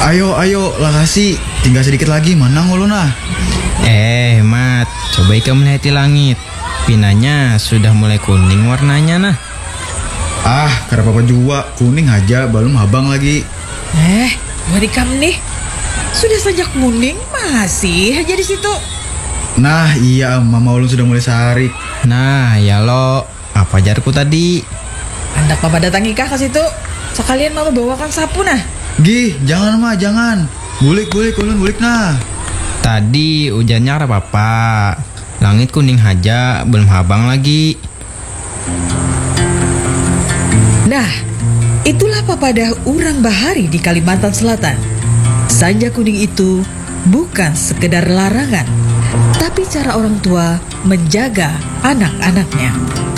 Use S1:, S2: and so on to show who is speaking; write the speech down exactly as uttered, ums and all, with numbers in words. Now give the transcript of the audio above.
S1: Ayo, ayo, lakasi. Tinggal sedikit lagi, menang ulun nah.
S2: Eh, Mat, coba Ika melihat di langit. Pinanya sudah mulai kuning warnanya nah.
S1: Ah, karena papa jua, kuning aja, belum habang lagi.
S3: Eh, buat ikam nih. Sudah saja kuning, masih aja di situ.
S1: Nah, iya, mama ulun sudah mulai sarik.
S2: Nah, ya lo, apa jarku tadi?
S3: Hendak papa datang Ika ke situ. Sekalian mama bawakan sapu nah.
S1: Gih, jangan mah, jangan. Bulik, bulik, ulun bulik nah.
S2: Tadi hujannya ada apa? Langit kuning aja, belum habang lagi.
S3: Nah, itulah papadah urang bahari di Kalimantan Selatan. Sanja kuning itu bukan sekedar larangan, tapi cara orang tua menjaga anak-anaknya.